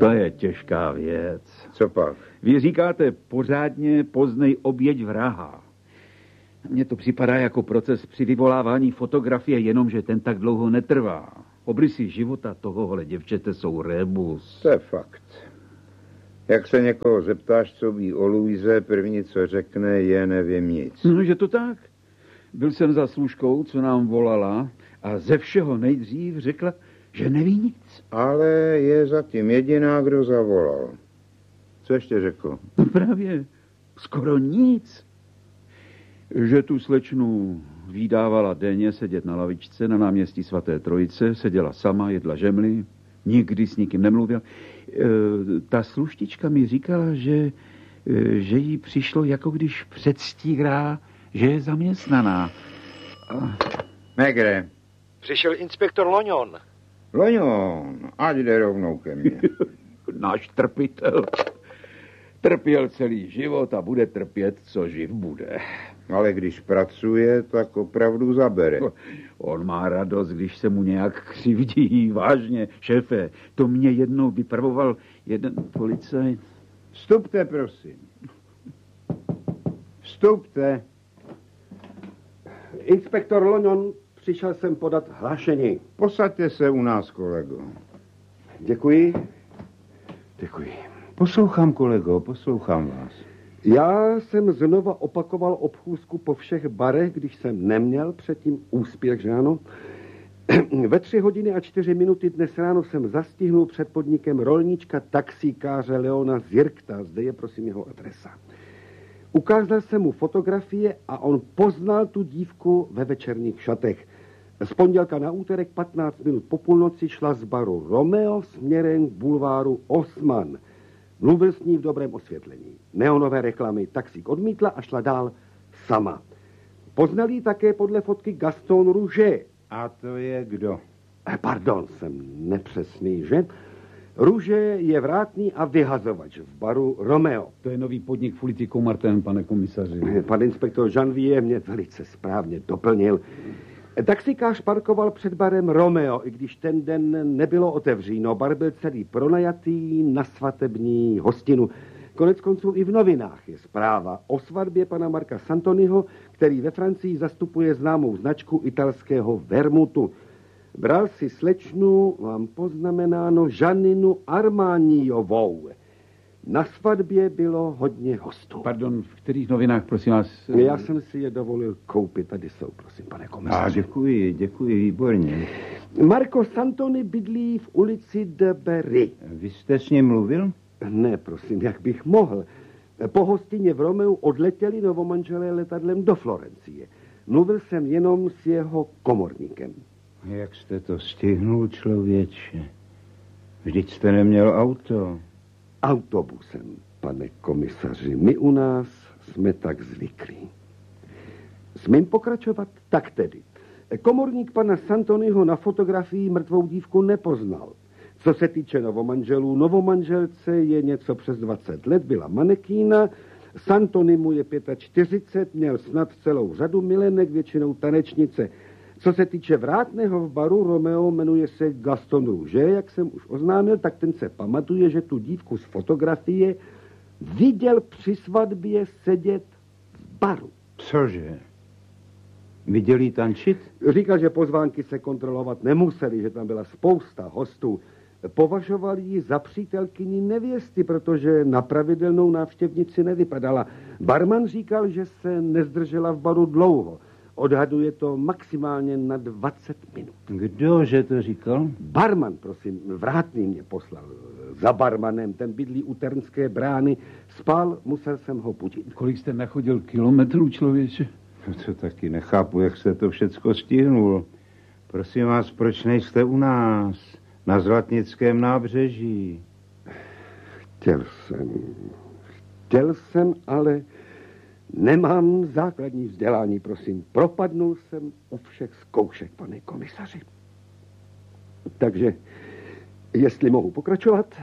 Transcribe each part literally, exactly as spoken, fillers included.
To je těžká věc. Co pak? Vy říkáte pořádně poznej oběť vraha. Mně to připadá jako proces při vyvolávání fotografie, jenomže ten tak dlouho netrvá. Obrysy života tohohle děvčete jsou rebus. To je fakt. Jak se někoho zeptáš, co ví o Luize, první, co řekne, je nevím nic. No, že to tak. Byl jsem za služkou, co nám volala a ze všeho nejdřív řekla, že neví nic. Ale je zatím jediná, kdo zavolal. Co ještě řekl? No právě, skoro nic. Že tu slečnu vydávala denně sedět na lavičce na náměstí svaté Trojice, seděla sama, jedla žemly, nikdy s nikým nemluvila. E, ta sluštička mi říkala, že, e, že jí přišlo, jako když předstírá, že je zaměstnaná. A... Megre. Přišel inspektor Loňon. Loňon, ať jde rovnou ke mně. Náš trpitel. Trpěl celý život a bude trpět, co živ bude. Ale když pracuje, tak opravdu zabere. On má radost, když se mu nějak křivdí. Vážně, šéfe, to mě jednou vypravoval jeden policajt. Vstupte, prosím. Vstupte. Inspektor Loňon, přišel jsem podat hlášení. Posaďte se u nás, kolego. Děkuji. Děkuji. Poslouchám, kolego, poslouchám vás. Já jsem znova opakoval obchůzku po všech barech, když jsem neměl předtím úspěch, že ano? Ve tři hodiny a čtyři minuty dnes ráno jsem zastihnul před podnikem rolníčka taxíkáře Leona Zirkta. Zde je, prosím, jeho adresa. Ukázal jsem mu fotografie a on poznal tu dívku ve večerních šatech. Z pondělka na úterek patnáct minut po půlnoci šla z baru Romeo směrem k bulváru Osman. Mluvil s ní v dobrém osvětlení. Neonové reklamy taxík odmítla a šla dál sama. Poznal ji také podle fotky Gaston Rouget. A to je kdo? Pardon, jsem nepřesný, že? Rouget je vrátný a vyhazovač v baru Romeo. To je nový podnik v ulici Martin, pane komisaři. Pan inspektor Janvier mě velice správně doplnil. Taxikář parkoval před barem Romeo, i když ten den nebylo otevříno. Bar byl celý pronajatý na svatební hostinu. Konec konců i v novinách je zpráva o svatbě pana Marka Santoniho, který ve Francii zastupuje známou značku italského vermutu. Bral si slečnu, mám poznamenáno, Žaninu Armaniovou. Na svatbě bylo hodně hostů. Pardon, v kterých novinách, prosím vás? Já jsem si je dovolil koupit. Tady jsou, prosím, pane komisaři. A děkuji, děkuji, výborně. Marco Santoni bydlí v ulici de Berry. Vy jste s ním mluvil? Ne, prosím, jak bych mohl. Po hostině v Romeu odletěli novomanželé letadlem do Florencie. Mluvil jsem jenom s jeho komorníkem. Jak jste to stihnul, člověče? Vždyť jste neměl auto. Autobusem, pane komisaři. My u nás jsme tak zvyklí. Smím pokračovat? Tak tedy. Komorník pana Santoniho na fotografii mrtvou dívku nepoznal. Co se týče novomanželů, novomanželce je něco přes dvacet let, byla manekína, Santoni mu je čtyřicet pět, měl snad celou řadu milenek, většinou tanečnice. Co se týče vrátného v baru Romeo, jmenuje se Gaston Rouget, jak jsem už oznámil, tak ten se pamatuje, že tu dívku z fotografie viděl při svatbě sedět v baru. Cože? Viděl jí tančit? Říkal, že pozvánky se kontrolovat nemuseli, že tam byla spousta hostů. Považoval ji za přítelkyni nevěsty, protože na pravidelnou návštěvnici nevypadala. Barman říkal, že se nezdržela v baru dlouho. Odhaduje to maximálně na dvacet minut. Kdo, že to říkal? Barman, prosím, vrátný mě poslal. Za barmanem, ten bydlí u Ternské brány. Spal, musel jsem ho budit. Kolik jste nachodil kilometrů, člověče? To taky nechápu, jak jste to všecko stihnul. Prosím vás, proč nejste u nás? Na Zlatnickém nábřeží. Chtěl jsem. Chtěl jsem, ale nemám základní vzdělání, prosím. Propadnul jsem u všech zkoušek, pane komisaři. Takže, jestli mohu pokračovat,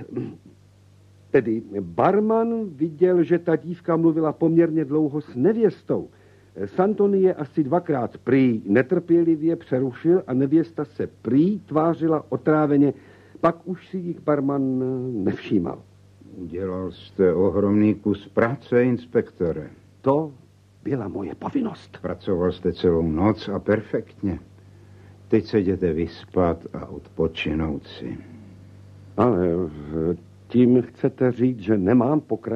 tedy barman viděl, že ta dívka mluvila poměrně dlouho s nevěstou. Santoni je asi dvakrát prý netrpělivě přerušil a nevěsta se prý tvářila otráveně. Pak už si jich barman nevšímal. Udělal jste ohromný kus práce, inspektore. To byla moje povinnost. Pracoval jste celou noc a perfektně. Teď se jděte vyspat a odpočinout si. Ale tím chcete říct, že nemám pokračovat?